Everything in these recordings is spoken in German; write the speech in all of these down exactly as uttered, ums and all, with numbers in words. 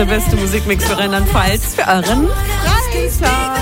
Der beste Musikmix für Rheinland-Pfalz für euren Freitag.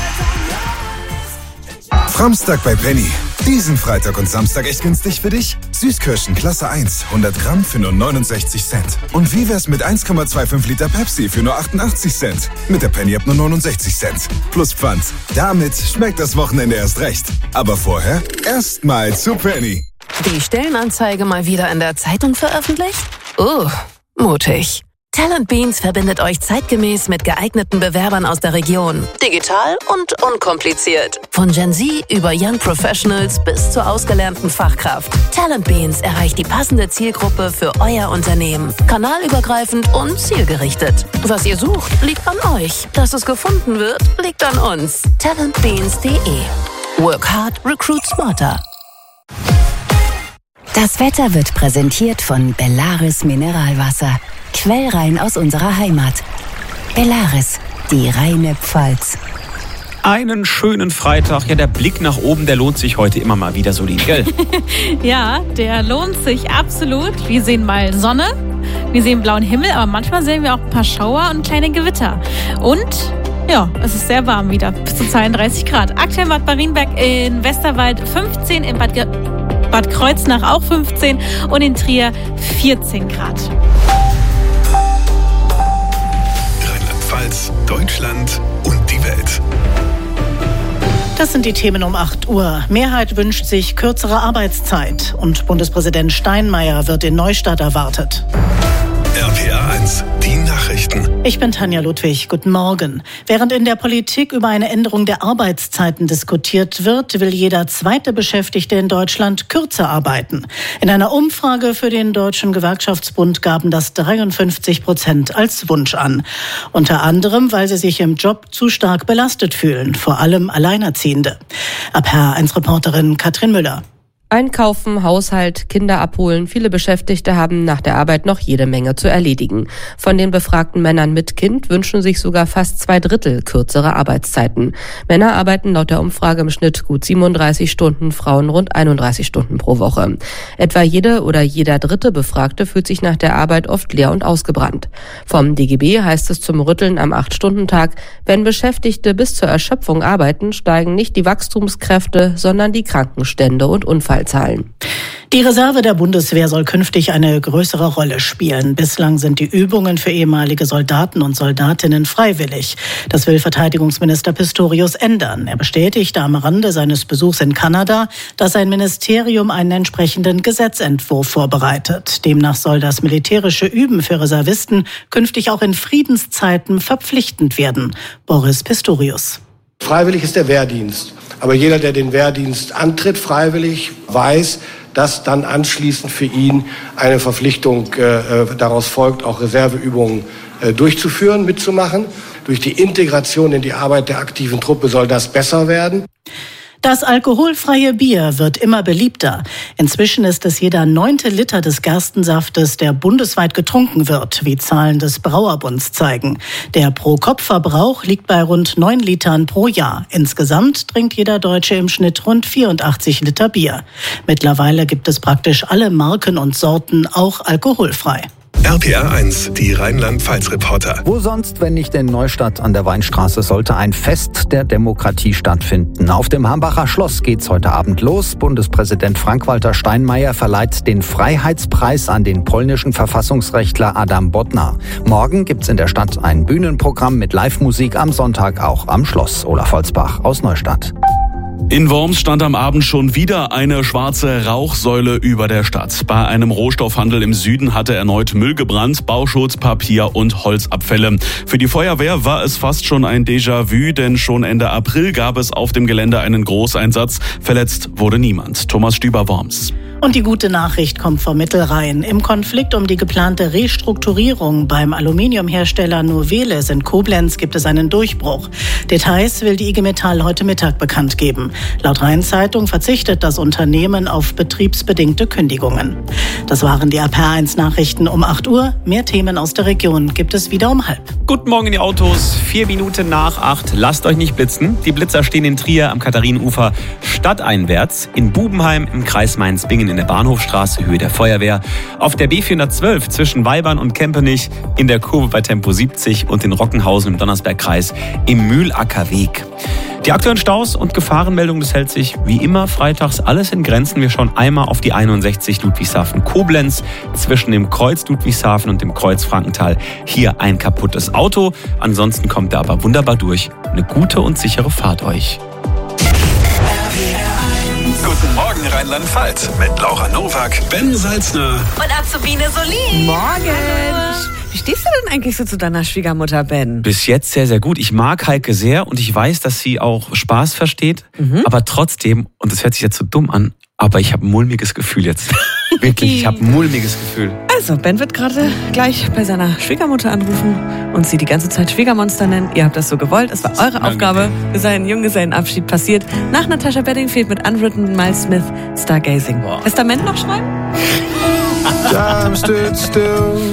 Framstag bei Penny. Diesen Freitag und Samstag echt günstig für dich? Süßkirschen Klasse eins, hundert Gramm für nur neunundsechzig Cent. Und wie wär's mit eins Komma fünfundzwanzig Liter Pepsi für nur achtundachtzig Cent? Mit der Penny ab nur neunundsechzig Cent. Plus Pfand. Damit schmeckt das Wochenende erst recht. Aber vorher erstmal zu Penny. Die Stellenanzeige mal wieder in der Zeitung veröffentlicht? Oh, mutig. Talent Beans verbindet euch zeitgemäß mit geeigneten Bewerbern aus der Region. Digital und unkompliziert. Von Gen Z über Young Professionals bis zur ausgelernten Fachkraft. Talent Beans erreicht die passende Zielgruppe für euer Unternehmen. Kanalübergreifend und zielgerichtet. Was ihr sucht, liegt an euch. Dass es gefunden wird, liegt an uns. talent beans punkt de. Work hard, recruit smarter. Das Wetter wird präsentiert von Bellaris Mineralwasser. Quellrein aus unserer Heimat. Bellaris, die reine Pfalz. Einen schönen Freitag. Ja, der Blick nach oben, der lohnt sich heute immer mal wieder, Solin, gell? Ja, der lohnt sich absolut. Wir sehen mal Sonne, wir sehen blauen Himmel, aber manchmal sehen wir auch ein paar Schauer und kleine Gewitter. Und ja, es ist sehr warm wieder, bis zu zweiunddreißig Grad. Aktuell in Bad Marienberg, in Westerwald fünfzehn, in Bad, Ge- Bad Kreuznach auch fünfzehn und in Trier vierzehn Grad. Rheinland-Pfalz, Deutschland und die Welt. Das sind die Themen um acht Uhr. Mehrheit wünscht sich kürzere Arbeitszeit und Bundespräsident Steinmeier wird in Neustadt erwartet. R P R eins, die Nachrichten. Ich bin Tanja Ludwig. Guten Morgen. Während in der Politik über eine Änderung der Arbeitszeiten diskutiert wird, will jeder zweite Beschäftigte in Deutschland kürzer arbeiten. In einer Umfrage für den Deutschen Gewerkschaftsbund gaben das dreiundfünfzig Prozent als Wunsch an. Unter anderem, weil sie sich im Job zu stark belastet fühlen, vor allem Alleinerziehende. R P R eins Reporterin Katrin Müller. Einkaufen, Haushalt, Kinder abholen. Viele Beschäftigte haben nach der Arbeit noch jede Menge zu erledigen. Von den befragten Männern mit Kind wünschen sich sogar fast zwei Drittel kürzere Arbeitszeiten. Männer arbeiten laut der Umfrage im Schnitt gut siebenunddreißig Stunden, Frauen rund einunddreißig Stunden pro Woche. Etwa jede oder jeder dritte Befragte fühlt sich nach der Arbeit oft leer und ausgebrannt. Vom D G B heißt es zum Rütteln am acht-Stunden-Tag, wenn Beschäftigte bis zur Erschöpfung arbeiten, steigen nicht die Wachstumskräfte, sondern die Krankenstände und Unfallzahlen. Die Reserve der Bundeswehr soll künftig eine größere Rolle spielen. Bislang sind die Übungen für ehemalige Soldaten und Soldatinnen freiwillig. Das will Verteidigungsminister Pistorius ändern. Er bestätigte am Rande seines Besuchs in Kanada, dass sein Ministerium einen entsprechenden Gesetzentwurf vorbereitet. Demnach soll das militärische Üben für Reservisten künftig auch in Friedenszeiten verpflichtend werden. Boris Pistorius. Freiwillig ist der Wehrdienst. Aber jeder, der den Wehrdienst antritt, freiwillig, weiß, dass dann anschließend für ihn eine Verpflichtung äh, daraus folgt, auch Reserveübungen äh, durchzuführen, mitzumachen. Durch die Integration in die Arbeit der aktiven Truppe soll das besser werden. Das alkoholfreie Bier wird immer beliebter. Inzwischen ist es jeder neunte Liter des Gerstensaftes, der bundesweit getrunken wird, wie Zahlen des Brauerbunds zeigen. Der Pro-Kopf-Verbrauch liegt bei rund neun Litern pro Jahr. Insgesamt trinkt jeder Deutsche im Schnitt rund vierundachtzig Liter Bier. Mittlerweile gibt es praktisch alle Marken und Sorten auch alkoholfrei. R P R eins, die Rheinland-Pfalz-Reporter. Wo sonst, wenn nicht in Neustadt an der Weinstraße, sollte ein Fest der Demokratie stattfinden. Auf dem Hambacher Schloss geht's heute Abend los. Bundespräsident Frank-Walter Steinmeier verleiht den Freiheitspreis an den polnischen Verfassungsrechtler Adam Bodnar. Morgen gibt's in der Stadt ein Bühnenprogramm mit Live-Musik, am Sonntag auch am Schloss. Olaf Holzbach aus Neustadt. In Worms stand am Abend schon wieder eine schwarze Rauchsäule über der Stadt. Bei einem Rohstoffhandel im Süden hatte erneut Müll gebrannt, Bauschutz, Papier und Holzabfälle. Für die Feuerwehr war es fast schon ein Déjà-vu, denn schon Ende April gab es auf dem Gelände einen Großeinsatz. Verletzt wurde niemand. Thomas Stüber, Worms. Und die gute Nachricht kommt vom Mittelrhein. Im Konflikt um die geplante Restrukturierung beim Aluminiumhersteller Novelis in Koblenz gibt es einen Durchbruch. Details will die I G Metall heute Mittag bekannt geben. werden. Laut Rhein-Zeitung verzichtet das Unternehmen auf betriebsbedingte Kündigungen. Das waren die R P R eins Nachrichten um acht Uhr. Mehr Themen aus der Region gibt es wieder um halb. Guten Morgen in die Autos, vier Minuten nach acht. Lasst euch nicht blitzen. Die Blitzer stehen in Trier am Katharinenufer stadteinwärts, in Bubenheim im Kreis Mainz-Bingen in der Bahnhofstraße, Höhe der Feuerwehr, auf der B vierhundertzwölf zwischen Weibern und Kempenich, in der Kurve bei Tempo siebzig und in Rockenhausen im Donnersbergkreis im Mühlackerweg. Die aktuellen Staus und Gefahrenmeldungen, das hält sich wie immer freitags alles in Grenzen. Wir schauen einmal auf die einundsechzig Ludwigshafen-Koblenz zwischen dem Kreuz Ludwigshafen und dem Kreuz Frankenthal. Hier ein kaputtes Auto. Ansonsten kommt er aber wunderbar durch. Eine gute und sichere Fahrt euch. Guten Morgen Rheinland-Pfalz mit Laura Nowak, Ben Salzner und Azubine Solin. Morgen. Wie stehst du denn eigentlich so zu deiner Schwiegermutter, Ben? Bis jetzt sehr, sehr gut. Ich mag Heike sehr und ich weiß, dass sie auch Spaß versteht. Mhm. Aber trotzdem, und das hört sich jetzt so dumm an, aber ich habe ein mulmiges Gefühl jetzt. Wirklich, ich habe ein mulmiges Gefühl. Also, Ben wird gerade gleich bei seiner Schwiegermutter anrufen und sie die ganze Zeit Schwiegermonster nennen. Ihr habt das so gewollt. Es war eure Danke. Aufgabe. Sein Junggesellenabschied passiert nach Natasha Bedingfield mit Unwritten, Miles Smith, Stargazing. Boah. Testament noch schreiben? Time stood still.